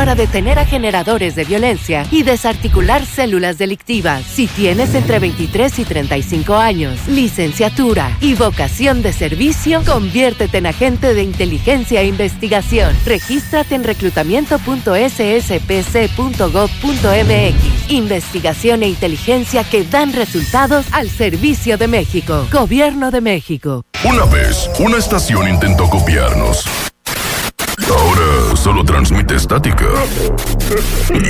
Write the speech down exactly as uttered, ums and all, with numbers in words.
para detener a generadores de violencia y desarticular células delictivas. Si tienes entre veintitrés y treinta y cinco años, licenciatura y vocación de servicio, conviértete en agente de inteligencia e investigación. Regístrate en reclutamiento punto s s p c punto gov punto m x. Investigación e inteligencia que dan resultados al servicio de México. Gobierno de México. Una vez, una estación intentó copiarnos. Ahora solo transmite estática.